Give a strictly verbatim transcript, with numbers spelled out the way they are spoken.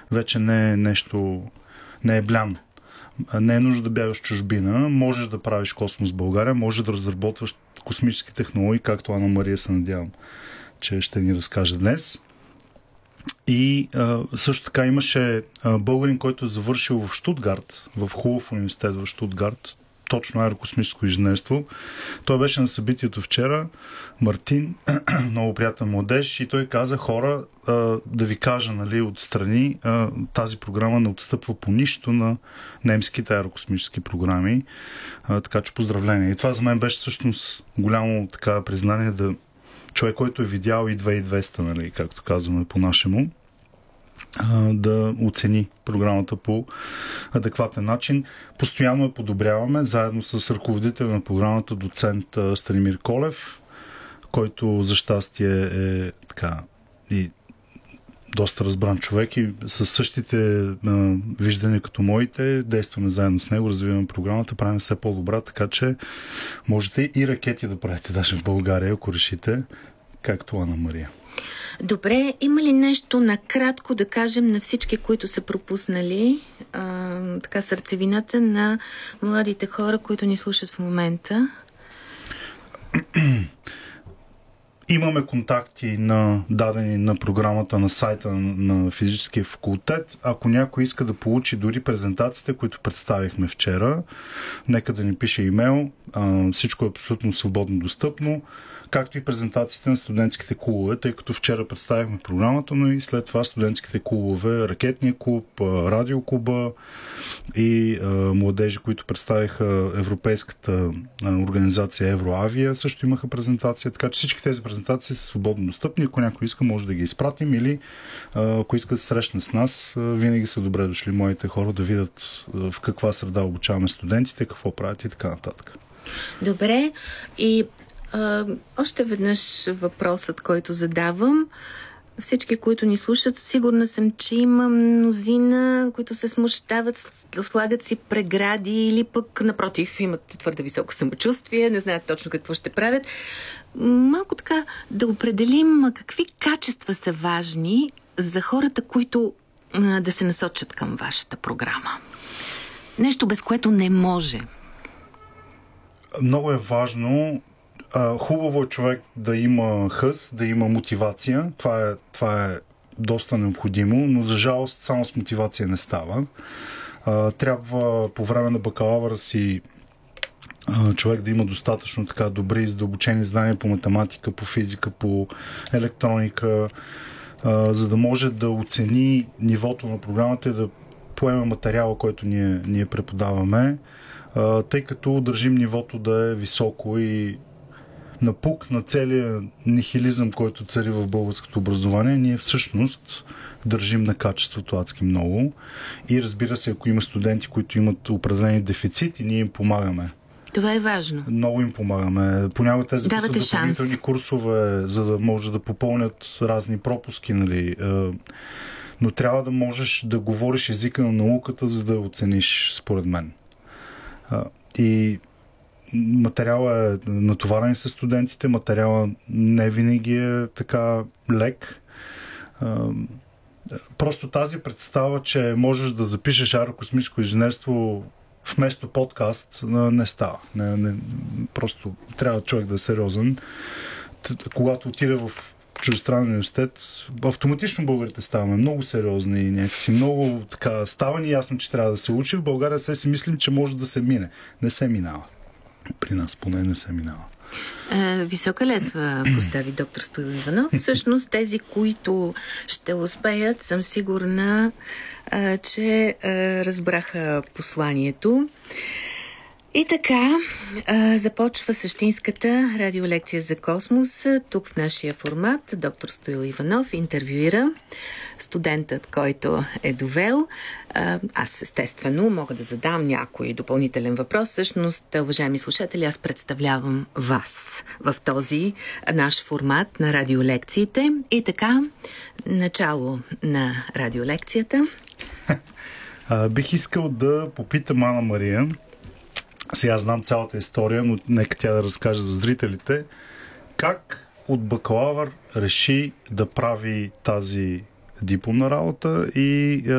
вече не е нещо, не е блян. Не е нужда да бягаш в чужбина, можеш да правиш Космос в България, можеш да разработваш космически технологии, както Ана Мария се надявам, че ще ни разкаже днес. И а, също така имаше а, българин, който е завършил в Щутгарт, в хубав университет в Щутгарт, точно аерокосмическо инженерство. Той беше на събитието вчера, Мартин, много приятен младеж, и той каза: хора, а, да ви кажа, нали, отстрани, а, тази програма не отстъпва по нищо на немските аерокосмически програми, а, така че поздравления. И това за мен беше всъщност голямо така признание, да човек, който е видял и две хиляди и двеста, нали, както казваме по-нашему, да оцени програмата по адекватен начин. Постоянно я подобряваме, заедно с ръководителя на програмата, доцент Станимир Колев, който за щастие е така и доста разбран човек и със същите а, виждания като моите, действаме заедно с него, развиваме програмата, правим все по-добра, така че можете и ракети да правите даже в България, ако решите, както Ана Мария. Добре, има ли нещо накратко да кажем на всички, които са пропуснали а, така сърцевината на младите хора, които ни слушат в момента? Имаме контакти на дадени на програмата на сайта на физическия факултет. Ако някой иска да получи дори презентациите, които представихме вчера, нека да ни пише имейл. Всичко е абсолютно свободно достъпно, както и презентациите на студентските клубове, тъй като вчера представихме програмата, но и след това студентските клубове, ракетния клуб, радиоклуба и а, младежи, които представиха европейската а, организация Евроавия, също имаха презентация, така че всички тези презентации са свободно достъпни. Ако някой иска, може да ги изпратим, или а, ако искат да се срещне с нас, а, винаги са добре дошли моите хора да видят а, в каква среда обучаваме студентите, какво правят и така нататък. Добре, и Uh, още веднъж въпросът, който задавам. Всички, които ни слушат, сигурна съм, че има мнозина, които се смущават, слагат си прегради или пък, напротив, имат твърде високо самочувствие, не знаят точно какво ще правят. Малко така да определим какви качества са важни за хората, които uh, да се насочат към вашата програма. Нещо, без което не може. Много е важно. Хубаво е човек да има хъс, да има мотивация. Това е, това е доста необходимо, но за жалост само с мотивация не става. Трябва по време на бакалавъра си човек да има достатъчно така добри и задълбочени знания по математика, по физика, по електроника, за да може да оцени нивото на програмата и да поеме материала, който ние, ние преподаваме, тъй като държим нивото да е високо и напук на целия нихилизъм, който цари в българското образование, ние всъщност държим на качеството адски много. И разбира се, ако има студенти, които имат определени дефицити, ние им помагаме. Това е важно. Много им помагаме. Понякога те записват допълнителни курсове, за да може да попълнят разни пропуски, нали. Но трябва да можеш да говориш езика на науката, за да оцениш, според мен. И материала е натоварен с студентите, материала не винаги е така лек. Просто тази представа, че можеш да запишеш аерокосмическо инженерство вместо подкаст, не става. Не, не, просто трябва човек да е сериозен. Когато отиде в чуждестранен университет, автоматично българите ставаме много сериозни и някакси много така става ни ясно, че трябва да се учи. В България се си мислим, че може да се мине. Не се минава. При нас поне не се минава. Висока летва постави доктор Стоил Иванов. Всъщност тези, които ще успеят, съм сигурна, че разбраха посланието. И така, започва същинската радиолекция за космос. Тук в нашия формат доктор Стоил Иванов интервюира студентът, който е довел. Аз естествено мога да задам някой допълнителен въпрос. Всъщност, уважаеми слушатели, аз представлявам вас в този наш формат на радиолекциите. И така, начало на радиолекцията. Бих искал да попитам Ана Мария. Сега знам цялата история, но нека тя да разкаже за зрителите. Как от бакалавър реши да прави тази дипломна работа и